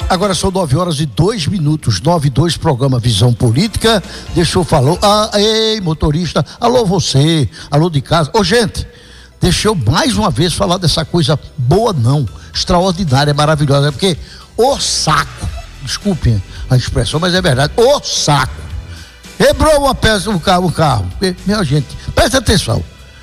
Agora são 9h02, 9:02, programa Visão Política. Deixa eu falar. Ei, motorista, alô você, alô de casa. Ô, gente, deixa eu mais uma vez falar dessa coisa boa, não, extraordinária, maravilhosa, porque o saco, desculpem a expressão, mas é verdade, o saco, quebrou uma peça, o carro. Minha gente, preste atenção.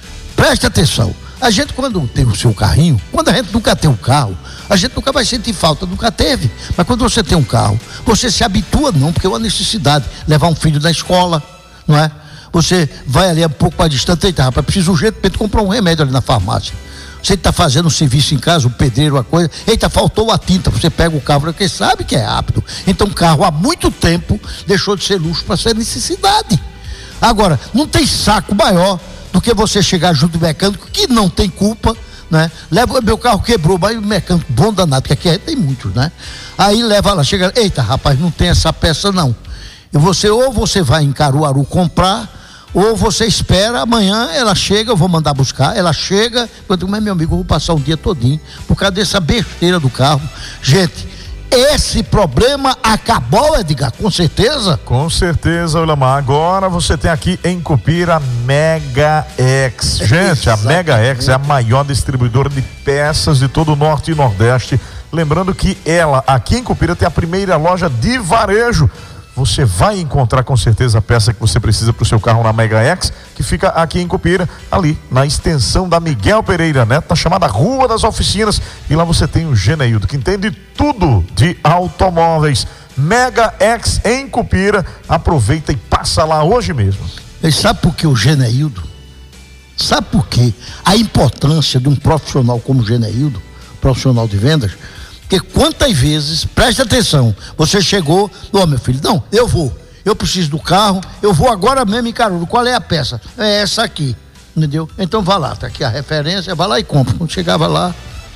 A gente, quando tem o seu carrinho, quando a gente nunca tem um carro, a gente nunca vai sentir falta, nunca teve. Mas quando você tem um carro, você se habitua, não, porque é uma necessidade. Levar um filho na escola, não é? Você vai ali um pouco para distante, eita, rapaz, preciso urgentemente comprar um remédio ali na farmácia. Você está fazendo um serviço em casa, o pedreiro, a coisa, eita, faltou a tinta, você pega o carro, porque sabe que é rápido. Então o carro há muito tempo deixou de ser luxo para ser necessidade. Agora, não tem saco maior do que você chegar junto do mecânico, que não tem culpa, né? Leva, meu carro quebrou, mas o mecânico bom danado, porque aqui tem muitos, né? Aí leva lá, chega, eita, rapaz, não tem essa peça não. E você, ou você vai em Caruaru comprar, ou você espera, amanhã ela chega, eu vou mandar buscar, ela chega, eu digo, mas meu amigo, eu vou passar o dia todinho, por causa dessa besteira do carro. Gente, esse problema acabou, Edgar, com certeza? Com certeza, Willamar. Agora você tem aqui em Cupira a Mega X. Gente, a Mega X é a maior distribuidora de peças de todo o Norte e Nordeste. Lembrando que ela, aqui em Cupira, tem a primeira loja de varejo. Você vai encontrar com certeza a peça que você precisa para o seu carro na Mega X, que fica aqui em Cupira, ali na extensão da Miguel Pereira Neto, chamada Rua das Oficinas. E lá você tem o Geneildo, que entende tudo de automóveis. Mega X em Cupira. Aproveita e passa lá hoje mesmo. E sabe por que o Geneildo? Sabe por quê? A importância de um profissional como o Geneildo, profissional de vendas. Porque quantas vezes, preste atenção, você chegou, meu filho, não, eu preciso do carro, eu vou agora mesmo em Caruaru, qual é a peça? É essa aqui, entendeu? Então vá lá, tá aqui a referência, vai lá e compra. Quando chegava lá,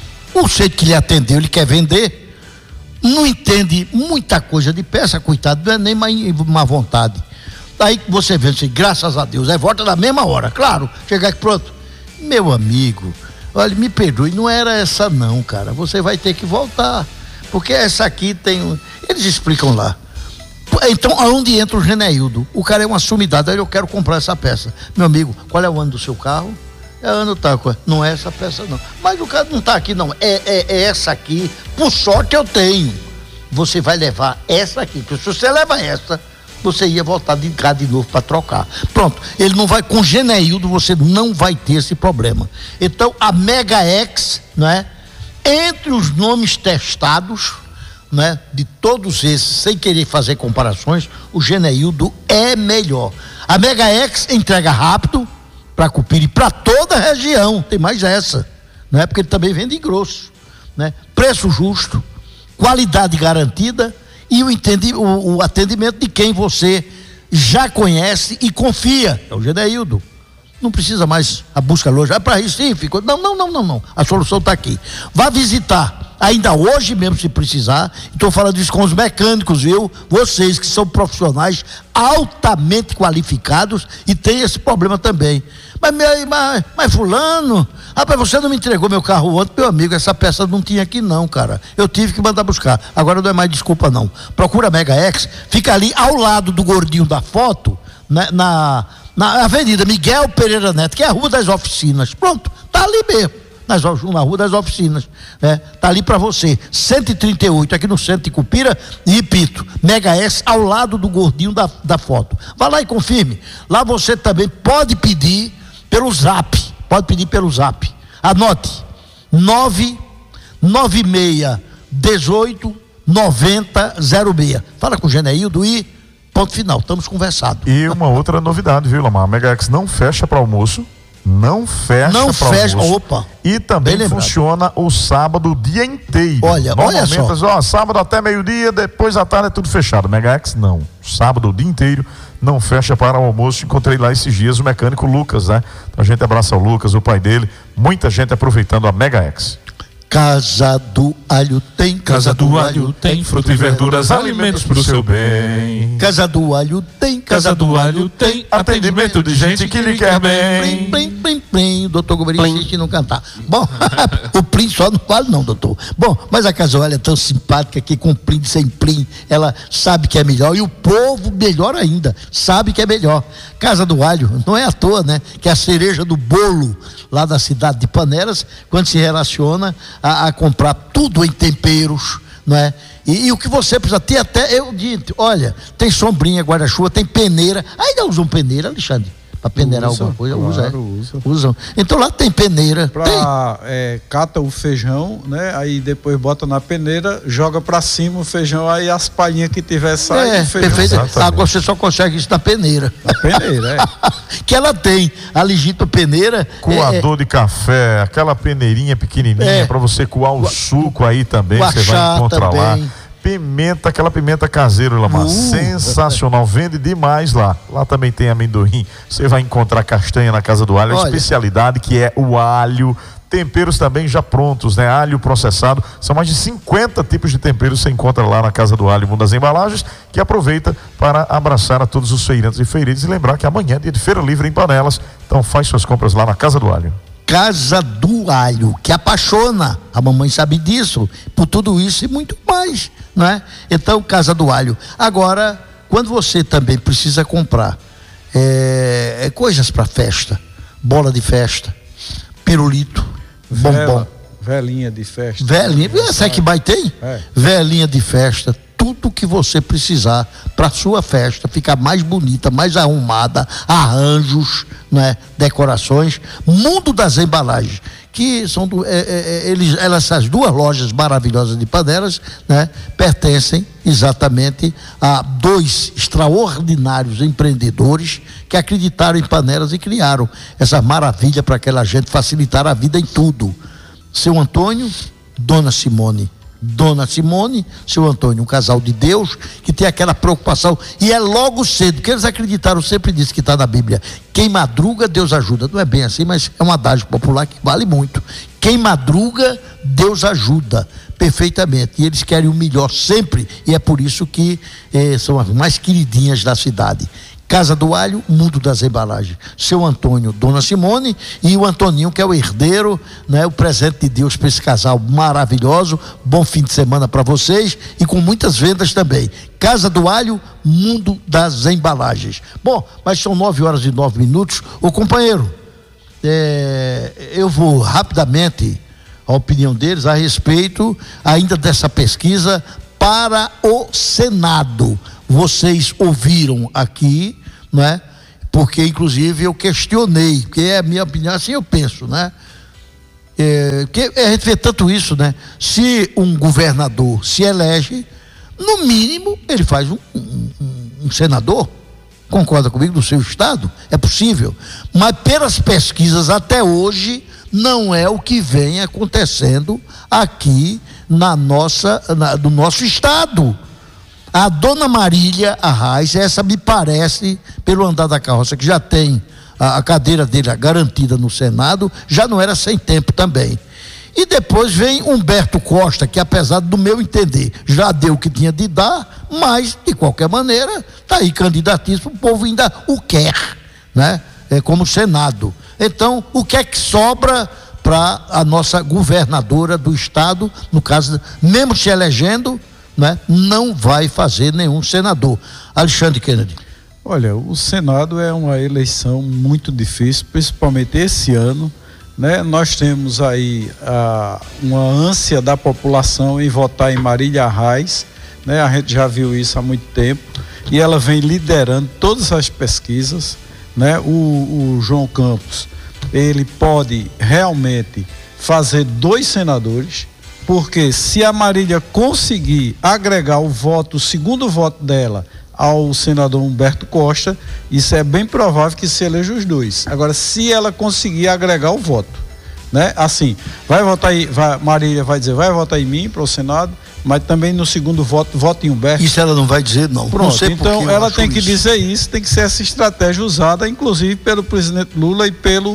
o jeito que ele atendeu, ele quer vender, não entende muita coisa de peça, coitado, não é nem má vontade. Daí você vê assim, graças a Deus, aí volta na mesma hora, claro, chegar aqui pronto, meu amigo, olha, me perdoe, não era essa não, cara. Você vai ter que voltar, porque essa aqui tem... Eles explicam lá. Então, aonde entra o Geneildo? O cara é uma sumidade, aí eu quero comprar essa peça. Meu amigo, qual é o ano do seu carro? É ano tal, não é essa peça não. Mas o cara não tá aqui não, é essa aqui, por sorte eu tenho. Você vai levar essa aqui, porque se você leva essa, você ia voltar de cá de novo para trocar. Pronto, ele não vai, com Geneildo você não vai ter esse problema. Então a Mega X, né, entre os nomes testados, né, de todos esses, sem querer fazer comparações, o Geneildo é melhor. A Mega X entrega rápido para Cupira e para toda a região, tem mais essa, né, porque ele também vende grosso, né, preço justo, qualidade garantida e o atendimento de quem você já conhece e confia. É o Geneildo. Não precisa mais a busca longe. É para Recife. Não. A solução está aqui. Vá visitar, ainda hoje mesmo, se precisar. Estou falando isso com os mecânicos, viu? Vocês que são profissionais altamente qualificados e tem esse problema também. Mas fulano, rapaz, você não me entregou meu carro ontem, meu amigo, essa peça não tinha aqui não, cara. Eu tive que mandar buscar. Agora não é mais desculpa não. Procura a Mega X, fica ali ao lado do gordinho da foto, né, na Avenida Miguel Pereira Neto, que é a Rua das Oficinas. Pronto, tá ali mesmo, na Rua das Oficinas, né? Tá ali para você, 138, aqui no centro de Cupira. E repito, Mega S ao lado do gordinho da foto. Vá lá e confirme. Lá você também pode pedir pelo Zap, anote, 996189006. Fala com o Geneildo e ponto final, estamos conversados. E uma outra novidade, viu, Lamar? A Mega X não fecha para almoço. Não fecha. Opa. E também funciona o sábado o dia inteiro. Olha só. Sábado até meio-dia, depois da tarde é tudo fechado. Mega X não. Sábado o dia inteiro não fecha para o almoço. Encontrei lá esses dias o mecânico Lucas, né? A gente abraça o Lucas, o pai dele. Muita gente aproveitando a Mega X. Casa do Alho tem Casa do Alho tem fruta e verduras, alimentos pro seu bem. Casa do Alho tem, Casa do Alho tem atendimento de gente que lhe quer bem. Plim, plim, plim, doutor Goberi insiste em não cantar. Bom, o plim só não vale não, doutor. Bom, mas a Casa do Alho é tão simpática que com plim, sem plim, ela sabe que é melhor e o povo, melhor ainda, sabe que é melhor. Casa do Alho, não é à toa, né? Que é a cereja do bolo lá da cidade de Panelas, quando se relaciona a comprar tudo em temperos, não é? E o que você precisa ter até, eu digo, olha, tem sombrinha, guarda-chuva, tem peneira. Ainda usam peneira, Alexandre? Para peneirar alguma coisa? Claro, usam. Então lá tem peneira. Cata o feijão, né? Aí depois bota na peneira, joga para cima o feijão, aí as palhinhas que tiver sai. Perfeito. Agora você só consegue isso na peneira. Na peneira, Que ela tem a legítima peneira. Coador de café, aquela peneirinha pequenininha para você coar o suco aí também, você vai encontrar lá. Pimenta, aquela pimenta caseira, Lamar, sensacional, vende demais lá. Lá também tem amendoim, você vai encontrar castanha na Casa do Alho, a especialidade que é o alho. Temperos também já prontos, né? Alho processado, são mais de 50 tipos de temperos que você encontra lá na Casa do Alho, Mundo das Embalagens, que aproveita para abraçar a todos os feirantes e feireiras e lembrar que amanhã é dia de feira livre em Panelas, então faz suas compras lá na Casa do Alho. Casa do Alho, que apaixona, a mamãe sabe disso, por tudo isso e muito mais, não é? Então, Casa do Alho. Agora, quando você também precisa comprar coisas para festa, bola de festa, pirulito, bombom. Velinha de festa. Velinha, essa é que vai ter? Velinha de festa, tudo que você precisar para sua festa ficar mais bonita, mais arrumada, arranjos, né, decorações. Mundo das Embalagens, que são essas duas lojas maravilhosas de Panelas, né, pertencem exatamente a dois extraordinários empreendedores que acreditaram em Panelas e criaram essa maravilha para aquela gente facilitar a vida em tudo. Seu Antônio, Dona Simone. Dona Simone, seu Antônio, um casal de Deus que tem aquela preocupação, e é logo cedo, que eles acreditaram, sempre disse que está na Bíblia: quem madruga, Deus ajuda. Não é bem assim, mas é um adágio popular que vale muito. Quem madruga, Deus ajuda perfeitamente, e eles querem o melhor sempre, e é por isso que são as mais queridinhas da cidade. Casa do Alho, Mundo das Embalagens. Seu Antônio, Dona Simone, e o Antoninho, que é o herdeiro, né, o presente de Deus para esse casal maravilhoso. Bom fim de semana para vocês e com muitas vendas também. Casa do Alho, Mundo das Embalagens. Bom, mas são 9h09. Ô companheiro, eu vou rapidamente a opinião deles a respeito ainda dessa pesquisa para o Senado. Vocês ouviram aqui, não é? Porque inclusive eu questionei, porque é a minha opinião, assim eu penso, né? Que a gente vê tanto isso, né? Se um governador se elege, no mínimo ele faz um senador, concorda comigo, do seu estado, é possível, mas pelas pesquisas até hoje não é o que vem acontecendo aqui do nosso estado. A Dona Marília Arraes, essa me parece, pelo andar da carroça, que já tem a cadeira dele garantida no Senado, já não era sem tempo também. E depois vem Humberto Costa, que apesar do meu entender, já deu o que tinha de dar, mas de qualquer maneira, está aí candidatíssimo, o povo ainda o quer, né? Como Senado. Então, o que é que sobra para a nossa governadora do estado, no caso, mesmo se elegendo, né, não vai fazer nenhum senador? Alexandre Kennedy. Olha, o Senado é uma eleição muito difícil, principalmente esse ano, né? Nós temos aí uma ânsia da população em votar em Marília Arraes, né? A gente já viu isso há muito tempo e ela vem liderando todas as pesquisas, né? O João Campos, ele pode realmente fazer 2 senadores, porque se a Marília conseguir agregar o segundo voto dela ao senador Humberto Costa, isso é bem provável que se eleja os 2. Agora, se ela conseguir agregar o voto, né? Assim, vai votar aí, Marília vai dizer, vai votar em mim para o Senado, mas também no segundo voto, vota em Humberto. Isso ela não vai dizer, não. Pronto, não sei então ela tem que dizer isso, tem que ser essa estratégia usada, inclusive pelo presidente Lula e pelo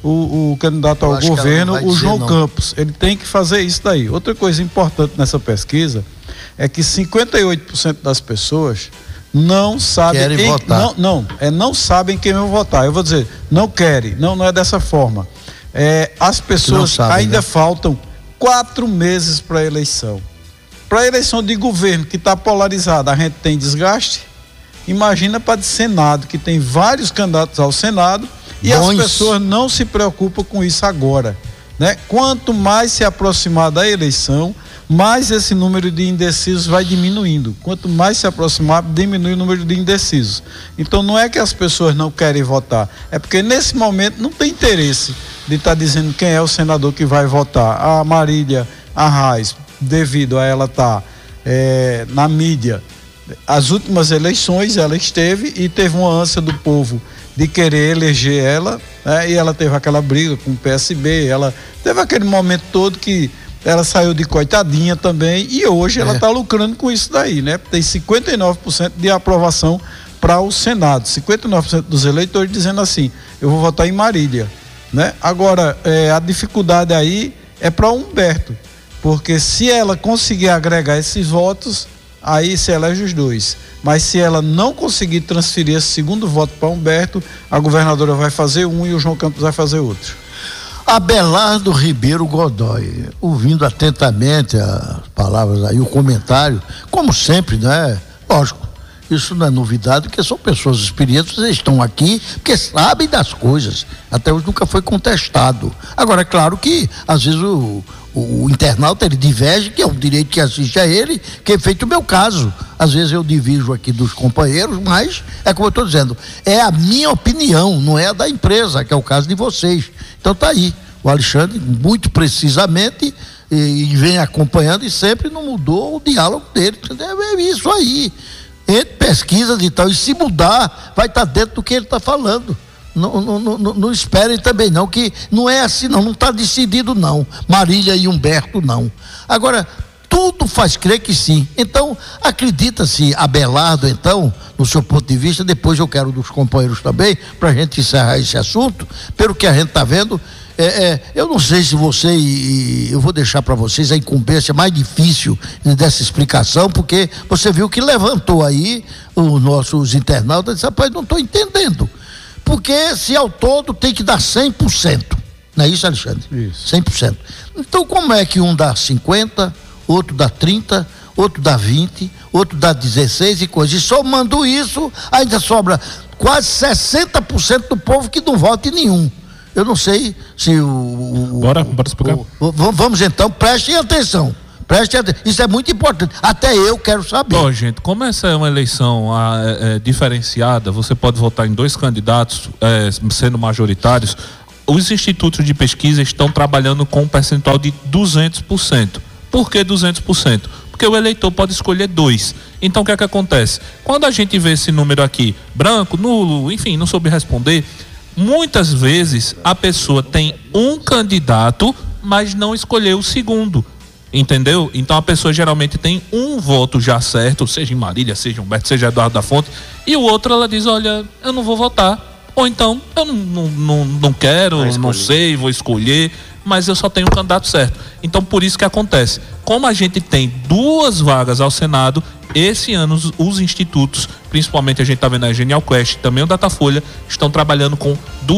o candidato ao governo, o João Campos. Ele tem que fazer isso daí. Outra coisa importante nessa pesquisa é que 58% das pessoas não sabem votar. Não sabem quem vão votar. Eu vou dizer, não querem, não é dessa forma. As pessoas sabem, ainda faltam 4 meses para a eleição. Para a eleição de governo que está polarizada, a gente tem desgaste. Imagina para de Senado, que tem vários candidatos ao Senado e as pessoas não se preocupam com isso agora, né? Quanto mais se aproximar da eleição, mais esse número de indecisos vai diminuindo. Quanto mais se aproximar, diminui o número de indecisos. Então não é que as pessoas não querem votar, é porque nesse momento não tem interesse de estar dizendo quem é o senador que vai votar. A Marília Arraes, devido a ela estar na mídia, as últimas eleições ela esteve e teve uma ânsia do povo de querer eleger ela, né? E ela teve aquela briga com o PSB, ela teve aquele momento todo que ela saiu de coitadinha também e hoje ela está lucrando com isso daí, né? Tem 59% de aprovação para o Senado, 59% dos eleitores dizendo assim, eu vou votar em Marília, né? Agora, a dificuldade aí é para Humberto, porque se ela conseguir agregar esses votos, aí se elege os dois. Mas se ela não conseguir transferir esse segundo voto para Humberto, a governadora vai fazer um e o João Campos vai fazer outro. Abelardo Ribeiro Godoy, ouvindo atentamente as palavras aí, o comentário, como sempre, né? Lógico, isso não é novidade, porque são pessoas experientes, eles estão aqui porque sabem das coisas. Até hoje nunca foi contestado. Agora, é claro que, às vezes, o internauta, ele diverge, que é um direito que assiste a ele, que é feito o meu caso. Às vezes eu divijo aqui dos companheiros, mas é como eu estou dizendo, é a minha opinião, não é a da empresa, que é o caso de vocês. Então tá aí, o Alexandre, muito precisamente, e vem acompanhando e sempre não mudou o diálogo dele. É isso aí, entre pesquisas e tal, e se mudar, vai estar dentro do que ele está falando. Não esperem também não, que não é assim não está decidido não, Marília e Humberto não. Agora, tudo faz crer que sim. Então, acredita-se, Abelardo, então, no seu ponto de vista, depois eu quero dos companheiros também, para a gente encerrar esse assunto, pelo que a gente está vendo, eu não sei se você, eu vou deixar para vocês a incumbência mais difícil dessa explicação, porque você viu que levantou aí os nossos internautas, disse, rapaz, não estou entendendo. Porque se ao todo tem que dar 100%, não é isso, Alexandre? Isso. 100%. Então como é que um dá 50%, outro dá 30%, outro dá 20%, outro dá 16% e coisa. E somando isso, ainda sobra quase 60% do povo que não vota em nenhum. Eu não sei se Bora explicar. Vamos então, prestem atenção. Isso é muito importante. Até eu quero saber. Bom, gente, como essa é uma eleição diferenciada, você pode votar em 2 candidatos, sendo majoritários. Os institutos de pesquisa estão trabalhando com um percentual de 200%. Por que 200%? Porque o eleitor pode escolher 2. Então, o que é que acontece? Quando a gente vê esse número aqui, branco, nulo, enfim, não soube responder, muitas vezes a pessoa tem um candidato, mas não escolheu o segundo. Entendeu? Então a pessoa geralmente tem um voto já certo, seja em Marília, seja em Humberto, seja Eduardo da Fonte, e o outro ela diz, olha, eu não vou votar, ou então eu não quero, não sei, vou escolher, mas eu só tenho um candidato certo. Então por isso que acontece, como a gente tem 2 vagas ao Senado, esse ano os institutos, principalmente a gente está vendo a Genial Quest, também o Datafolha, estão trabalhando com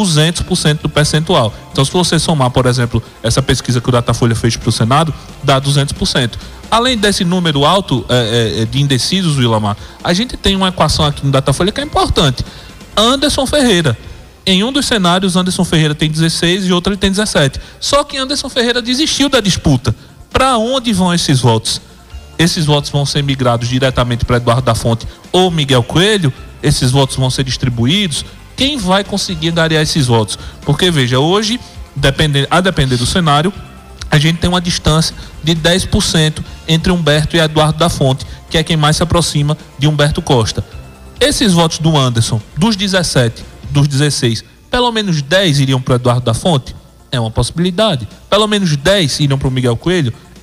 200% do percentual. Então se você somar, por exemplo, essa pesquisa que o Datafolha fez para o Senado, dá 200%. Além desse número alto de indecisos, Willamar, a gente tem uma equação aqui no Datafolha que é importante. Anderson Ferreira. Em um dos cenários, Anderson Ferreira tem 16 e outro ele tem 17. Só que Anderson Ferreira desistiu da disputa. Para onde vão esses votos? Esses votos vão ser migrados diretamente para Eduardo da Fonte ou Miguel Coelho? Esses votos vão ser distribuídos? Quem vai conseguir angariar esses votos? Porque, veja, hoje, a depender do cenário, a gente tem uma distância de 10% entre Humberto e Eduardo da Fonte, que é quem mais se aproxima de Humberto Costa. Esses votos do Anderson, dos 17, dos 16, pelo menos 10 iriam para Eduardo da Fonte? É uma possibilidade. Pelo menos 10 iriam para o Miguel Coelho?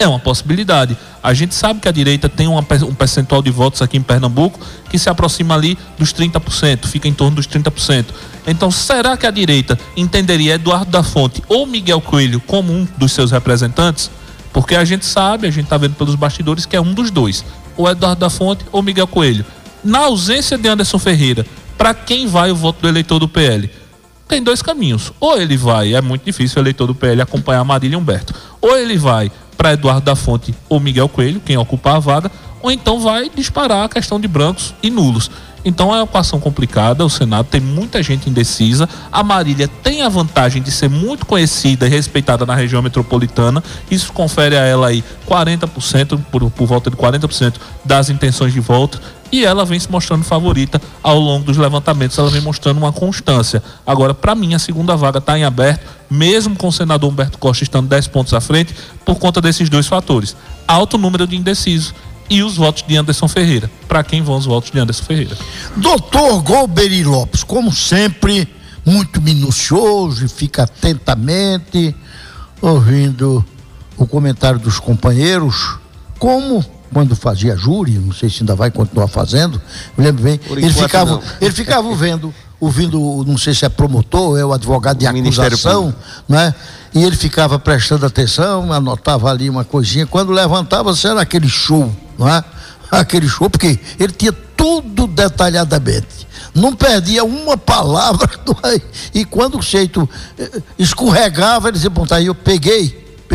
É uma possibilidade. A gente sabe que a direita tem um percentual de votos aqui em Pernambuco que se aproxima ali dos 30%, fica em torno dos 30%. Então, será que a direita entenderia Eduardo da Fonte ou Miguel Coelho como um dos seus representantes? Porque a gente sabe, a gente está vendo pelos bastidores que é um dos dois, ou Eduardo da Fonte ou Miguel Coelho. Na ausência de Anderson Ferreira, para quem vai o voto do eleitor do PL? Tem dois caminhos. Ou ele vai, é muito difícil o eleitor do PL acompanhar Marília Humberto, ou ele vai para Eduardo da Fonte ou Miguel Coelho, quem ocupar a vaga, ou então vai disparar a questão de brancos e nulos. Então é uma equação complicada, o Senado tem muita gente indecisa, a Marília tem a vantagem de ser muito conhecida e respeitada na região metropolitana, isso confere a ela aí 40%, por volta de 40% das intenções de voto, e ela vem se mostrando favorita ao longo dos levantamentos, ela vem mostrando uma constância. Agora, para mim, a segunda vaga está em aberto, mesmo com o senador Humberto Costa estando 10 pontos à frente, por conta desses dois fatores: alto número de indecisos e os votos de Anderson Ferreira. Para quem vão os votos de Anderson Ferreira? Doutor Golbery Lopes, como sempre, muito minucioso e fica atentamente ouvindo o comentário dos companheiros, como quando fazia júri, não sei se ainda vai continuar fazendo, eu lembro bem, ele ficava ouvindo, não sei se é promotor, é o advogado de acusação, né? E ele ficava prestando atenção, anotava ali uma coisinha, quando levantava, era aquele show, não é? Aquele show, porque ele tinha tudo detalhadamente, não perdia uma palavra, e quando o jeito escorregava, ele dizia, bom, tá aí, eu peguei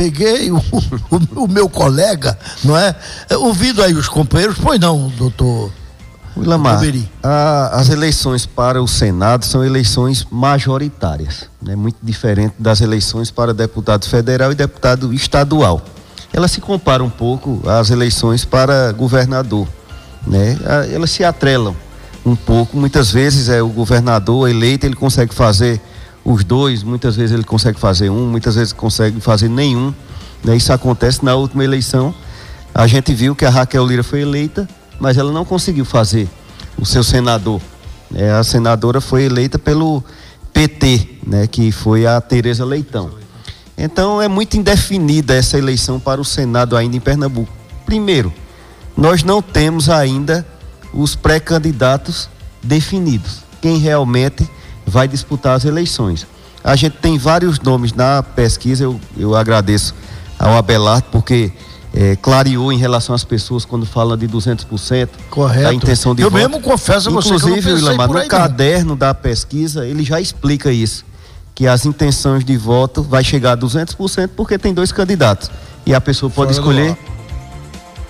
o meu colega, não é? Ouvindo aí os companheiros, pois não, doutor Willamar, as eleições para o Senado são eleições majoritárias, né? Muito diferente das eleições para deputado federal e deputado estadual. Elas se comparam um pouco às eleições para governador, né? Elas se atrelam um pouco, muitas vezes o governador eleito, ele consegue fazer os dois, muitas vezes ele consegue fazer um, muitas vezes consegue fazer nenhum, né? Isso acontece na última eleição. A gente viu que a Raquel Lira foi eleita, mas ela não conseguiu fazer o seu senador. A senadora foi eleita pelo PT, né? Que foi a Tereza Leitão. Então é muito indefinida essa eleição para o Senado ainda em Pernambuco. Primeiro, nós não temos ainda os pré-candidatos definidos, quem realmente vai disputar as eleições. A gente tem vários nomes na pesquisa, eu agradeço ao Abelardo, porque clareou em relação às pessoas quando fala de 200%. Correto. Da intenção de voto. Eu mesmo confesso a você que eu não pensei Willamar, por aí, no caderno da pesquisa, ele já explica isso, que as intenções de voto vai chegar a 200% porque tem dois candidatos. E a pessoa pode escolher